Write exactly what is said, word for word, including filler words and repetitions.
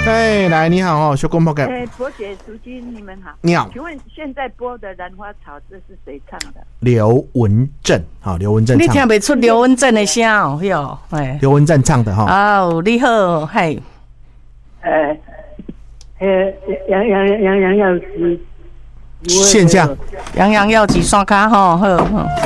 哎，来，你好哦，小公婆哥。 哎，伯姐、淑君，你们好。 你好。 请问现在播的《兰花草》这是谁唱的？ 刘文正，好，刘文正唱的。 你听不出刘文正的声哦？哟，哎， 刘文正唱的哈。 哦，你好，嗨。 呃，呃，杨杨杨杨药师。 现象。 杨洋要几刷卡吼，好好。